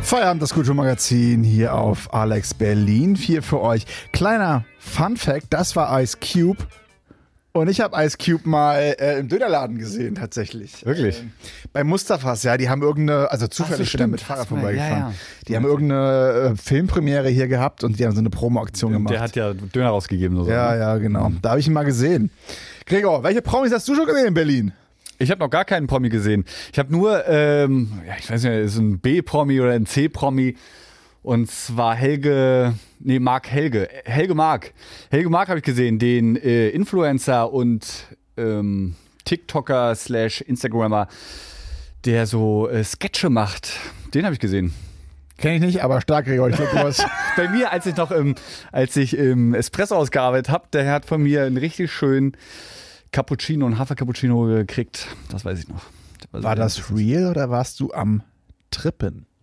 Feierabend, das Kulturmagazin hier auf Alex Berlin. 4 für euch. Kleiner Fun-Fact, das war Ice Cube. Und ich habe Ice Cube mal im Dönerladen gesehen, tatsächlich. Wirklich? Bei Mustafas, ja, die haben irgendeine, also zufällig bin ich mit Fahrrad vorbeigefahren. Ja. Die haben irgendeine Filmpremiere hier gehabt und die haben so eine Promo-Aktion gemacht. Der hat ja Döner rausgegeben. So ja, genau. Da habe ich ihn mal gesehen. Gregor, welche Promis hast du schon gesehen in Berlin? Ich habe noch gar keinen Promi gesehen. Ich habe nur, ich weiß nicht, ist ein B-Promi oder ein C-Promi. Und zwar Helge Mark. Helge Mark habe ich gesehen, den Influencer und TikToker / Instagrammer, der so Sketche macht. Den habe ich gesehen. Kenne ich nicht, aber stark, Gregor. Ich glaube, du hast Bei mir, als ich im Espresso ausgearbeitet habe, der hat von mir einen richtig schönen Cappuccino und Hafer-Cappuccino gekriegt. Das weiß ich noch. War das real oder warst du am Trippen?